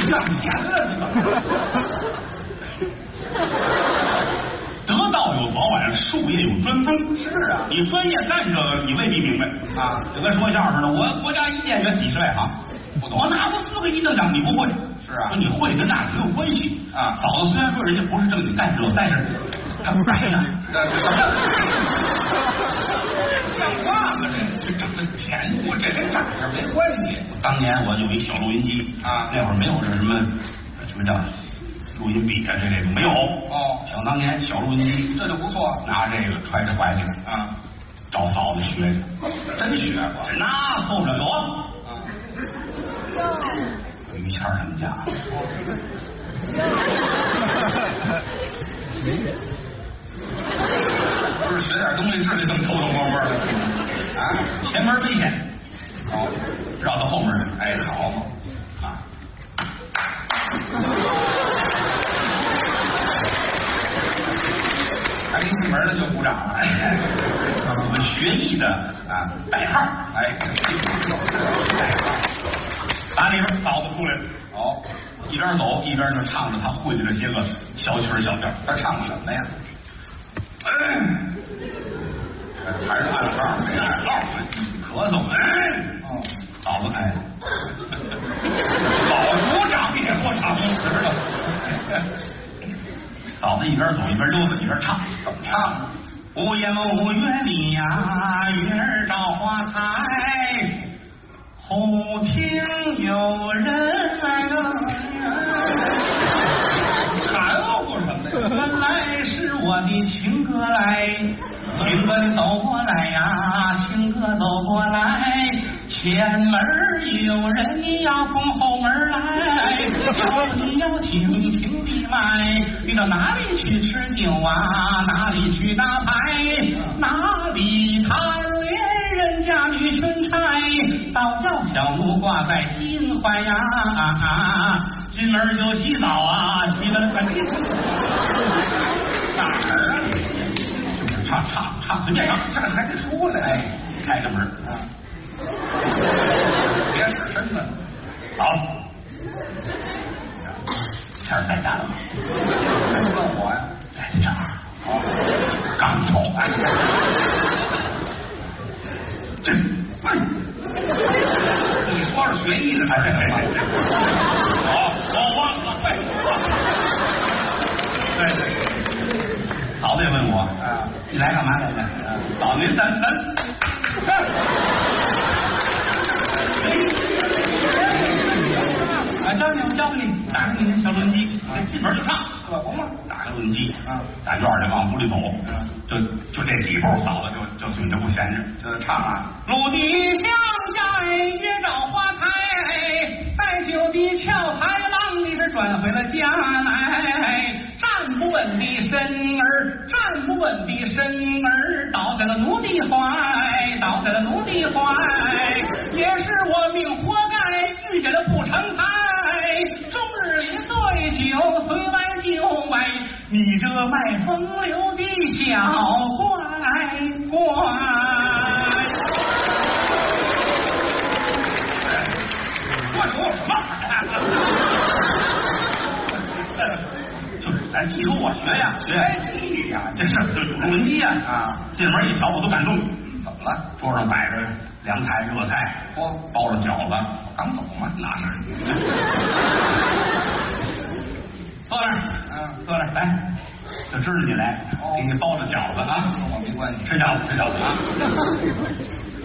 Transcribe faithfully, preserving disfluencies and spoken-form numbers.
上弦了，这个。得道有早晚，术业有专攻。是啊，你专业干这个，你未必明白啊。就跟说相声似的，我国家一演员你是外行，不懂，我拿过四个一等奖，你不会。是啊，你会跟那没有关系啊。嫂子虽然说人家不是正经干这个，但是他白呀，这什么？像话吗？这这长得甜，我这跟长相没关系。当年我有一小录音机啊，那会儿没有这什么什么叫录音笔啊，这类都没有。哦，想当年小录音机，这就不错，拿这个揣着怀里啊，找嫂子学去。真学过？这那凑着有啊。于谦他们家。不是学点东西，至于这么偷偷摸摸的啊？前门危险，好，绕到后门去。哎，好嘛，啊，还没进门呢就鼓掌了。哎，我们学艺的啊，代号，哎，代号，打里边嫂子出来了。哦，一边走一边就唱着他会的这些个小曲小调。他唱什么呀？哎，还是暗号，没暗号，咳嗽。哎，哦，嫂子，哎，老鼓掌也过长知道。嫂子一边走一边溜达一边唱，怎么唱？无言无月里呀，月儿照花台，后厅有人来了。含糊什么呀？原来是我的情歌来，情歌你走过来呀，情歌走过来，前门有人你要从后门来，叫你要轻轻地迈，你到哪里去吃酒啊？哪里去打牌？哪里谈恋人家女春钗？倒叫小鹿挂在心怀呀！进门就洗澡啊，洗了个净。哪儿啊？唱唱唱，随便唱，这还得说呢。哎，开个门啊，别使身子。好，谦儿在家了吗？问我呀，在这儿。好，刚走。这，哎，你说是学艺的还是什么？好，我忘了，哎，对对。嫂子也问我啊，你来干嘛来着？嫂子，您咱咱，啊，教你我教你，打开你小录音机，进门就唱，可不嘛？打开录音机啊，打院里往屋里走，就就这几步，嫂子就就准着不闲着，就唱啊。陆地香在月照花台，带酒的俏台郎，你是转回了家来。站不稳的身儿，站不稳的身儿，倒在了奴的怀，倒在了奴的怀，也是我命活该，遇见了不成才，终日里对酒，随来就歪，你这卖风流的小乖乖。我说什么？咱记住我学呀，学记呀，这是录音机呀啊！进门一瞧，我都感动。怎么了？桌上摆着凉菜、热菜，嚯，包了饺子，我刚走嘛，那是。坐那儿，嗯，坐那儿，来，就知道你来，给你包了饺子啊，跟我没关系，吃饺子，吃饺子啊。